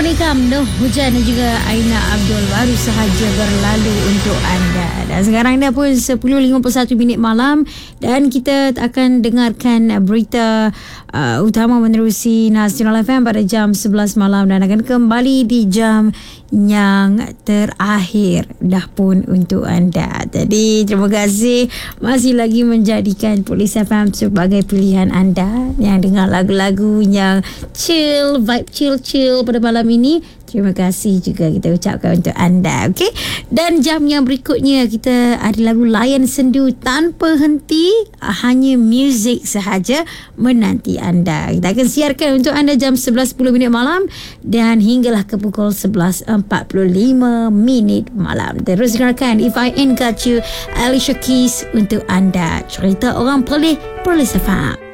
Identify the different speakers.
Speaker 1: Assalamualaikum, Noh Hujan dan juga Aina Abdul baru sahaja berlalu untuk anda. Dan sekarang dah pun 10.51 malam dan kita akan dengarkan berita utama menerusi Nasional FM pada jam 11 malam dan akan kembali di jam yang terakhir dah pun untuk anda. Jadi terima kasih masih lagi menjadikan Polis FM sebagai pilihan anda yang dengar lagu-lagu yang chill, vibe chill pada malam ini. Terima kasih juga kita ucapkan untuk anda. Okey. Dan jam yang berikutnya kita ada lagu Layan Sendu tanpa henti, hanya muzik sahaja menanti anda. Kita akan siarkan untuk anda jam 11.10 malam dan hinggalah ke pukul 11.45 malam. Terus dengarkan If I Ain't Got You, Alicia Keys untuk anda. Cerita orang Perlis FM.